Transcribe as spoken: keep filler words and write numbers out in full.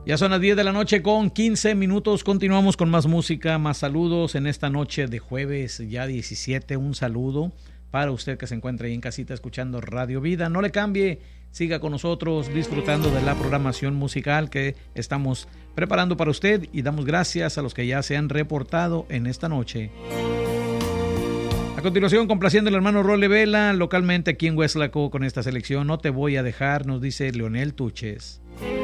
Ya son las diez de la noche con quince minutos. Continuamos con más música, más saludos en esta noche de jueves, ya diecisiete. Un saludo para usted que se encuentra ahí en casita escuchando Radio Vida. No le cambie, siga con nosotros disfrutando de la programación musical que estamos preparando para usted y damos gracias a los que ya se han reportado en esta noche. A continuación, complaciendo al hermano Role Vela, localmente aquí en Hueslaco con esta selección. No te voy a dejar, nos dice Leonel Tuches.